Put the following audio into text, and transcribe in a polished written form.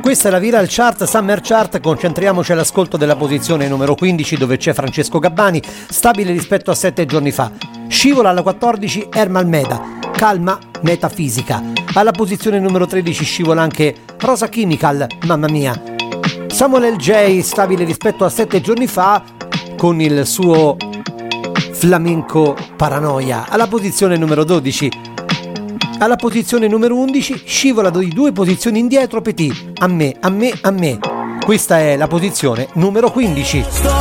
Questa è la Viral Chart, Summer Chart. Concentriamoci all'ascolto della posizione numero 15, dove c'è Francesco Gabbani, stabile rispetto a 7 giorni fa. Scivola alla 14 Ermal Meda, Calma Metafisica. Alla posizione numero 13 scivola anche Rosa Chemical, Mamma Mia. Samuel L. J, stabile rispetto a 7 giorni fa con il suo flamenco Paranoia. Alla posizione numero 12. Alla posizione numero 11 scivola di 2 posizioni indietro Petit, A me, a me, a me. Questa è la posizione numero 15.